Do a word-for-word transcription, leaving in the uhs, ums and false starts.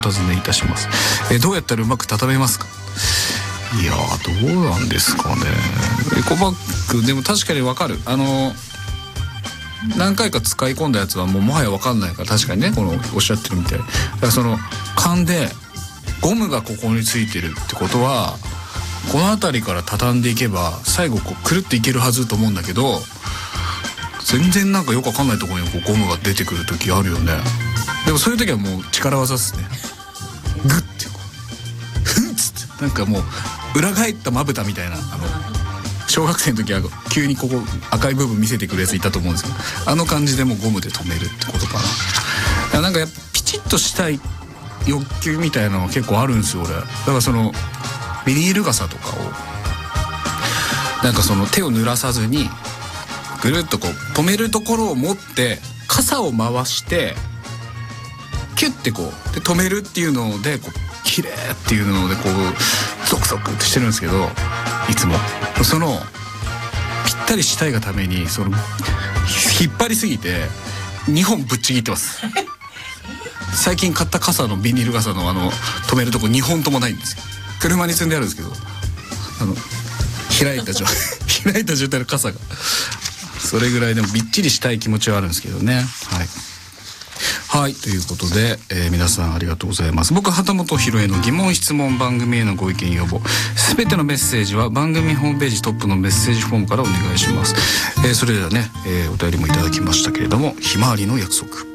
お尋ねいたします。えどうやったらうまく畳めますか？いやー、どうなんですかね。エコバッグでも確かに分かる。あの何回か使い込んだやつはもうもはや分かんないから、確かにね、このおっしゃってるみたい。だからその勘でゴムがここについてるってことは、この辺りから畳んでいけば最後こうくるっていけるはずと思うんだけど、全然なんかよく分かんないところにこうゴムが出てくる時あるよね。でもそういう時はもう力技ですね。グッてこうふんっつって、なんかもう裏返ったまぶたみたいな、あの小学生の時は急にここ赤い部分見せてくるやついたと思うんですけど、あの感じでもうゴムで留めるってことかな。なんかやっぱピチッとしたい欲求みたいなのが結構あるんですよ俺。だからそのビニール傘とかをなんかその手を濡らさずにぐるっとこう止めるところを持って傘を回してキュッてこうで止めるっていうのでこう綺麗っていうのでこうゾクゾクってしてるんですけど、いつもそのぴったりしたいがためにその引っ張りすぎてにほんぶっちぎってます。最近買った傘のビニール傘のあの止めるとこにほんともないんですよ。車に積んであるんですけど、あの開いた状開いた状態の傘がそれぐらいでもびっちりしたい気持ちはあるんですけどね。はいはい、ということで、えー、皆さんありがとうございます。僕旗本博恵の疑問質問、番組へのご意見要望、すべてのメッセージは番組ホームページトップのメッセージフォームからお願いします。えー、それではね、えー、お便りもいただきましたけれども、ひまわりの約束。